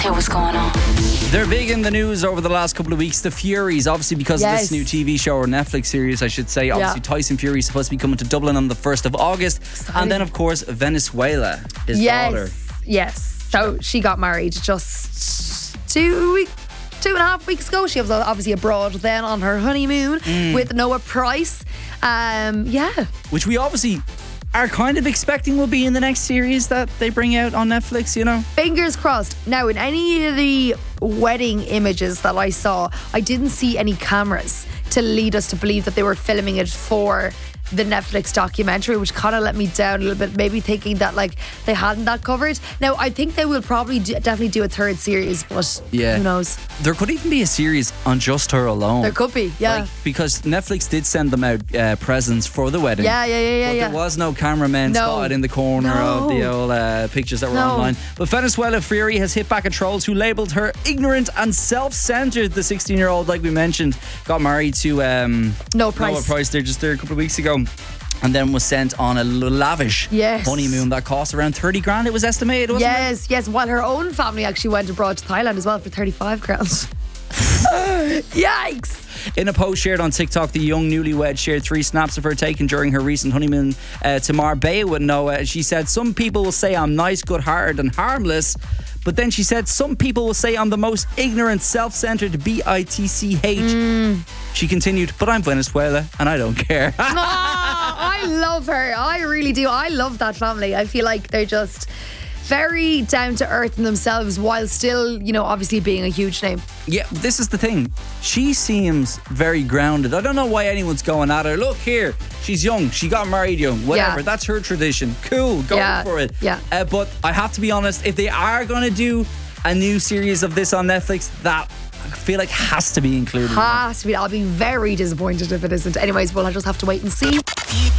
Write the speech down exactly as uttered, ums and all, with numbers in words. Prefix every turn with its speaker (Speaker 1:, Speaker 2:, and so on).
Speaker 1: Hear what's going on.
Speaker 2: They're big in the news over the last couple of weeks. The Furies, obviously because
Speaker 3: Yes.
Speaker 2: of this new T V show or Netflix series, I should say. Obviously,
Speaker 3: Yeah.
Speaker 2: Tyson Fury is supposed to be coming to Dublin on the first of August.
Speaker 3: Exciting.
Speaker 2: And then, of course, Venezuela, his
Speaker 3: yes.
Speaker 2: daughter.
Speaker 3: Yes. So she got married just two weeks. Two and a half weeks ago. She was obviously abroad then on her honeymoon
Speaker 2: Mm.
Speaker 3: with Noah Price. Um, yeah.
Speaker 2: Which we obviously are kind of expecting will be in the next series that they bring out on Netflix, you know?
Speaker 3: Fingers crossed. Now, in any of the wedding images that I saw, I didn't see any cameras to lead us to believe that they were filming it for the Netflix documentary, which kind of let me down a little bit, maybe thinking that like they hadn't that covered. Now, I think they will probably do, definitely do a third series, but
Speaker 2: Yeah.
Speaker 3: who knows?
Speaker 2: There could even be a series on just her alone.
Speaker 3: There could be, yeah.
Speaker 2: Like, because Netflix did send them out uh, presents for the wedding.
Speaker 3: Yeah, yeah, yeah, yeah,
Speaker 2: But
Speaker 3: yeah.
Speaker 2: there was no cameraman
Speaker 3: No.
Speaker 2: spotted in the corner
Speaker 3: No.
Speaker 2: of the old uh, pictures that were
Speaker 3: No.
Speaker 2: online. But Venezuela Fury has hit back at trolls who labelled her ignorant and self-centered. The sixteen-year-old, like we mentioned, got married to um,
Speaker 3: Noah Price.
Speaker 2: Noah Price there just there a couple of weeks ago. And then was sent on a lavish
Speaker 3: Yes.
Speaker 2: honeymoon that cost around thirty grand, it was estimated, wasn't it?
Speaker 3: Yes, yes. While her own family actually went abroad to Thailand as well for thirty-five grand. Yikes!
Speaker 2: In a post shared on TikTok, the young newlywed shared three snaps of her taken during her recent honeymoon uh, to Marbella with Noah. She said, "Some people will say I'm nice, good-hearted and harmless." But then she said, "Some people will say I'm the most ignorant, self-centered B I T C H."
Speaker 3: Mm.
Speaker 2: She continued, "But I'm Venezuela and I don't care."
Speaker 3: Oh, I love her. I really do. I love that family. I feel like they're just very down to earth in themselves while still, you know, obviously being a huge name.
Speaker 2: Yeah, this is the thing. She seems very grounded. I don't know why anyone's going at her. Look here, she's young. She got married young. Whatever.
Speaker 3: Yeah.
Speaker 2: That's her tradition. Cool. Go
Speaker 3: Yeah,
Speaker 2: for it.
Speaker 3: yeah.
Speaker 2: Uh, but I have to be honest. If they are going to do a new series of this on Netflix, that I feel like has to be included.
Speaker 3: Has to be. I'll be very disappointed if it isn't. Anyways, we'll just have to wait and see.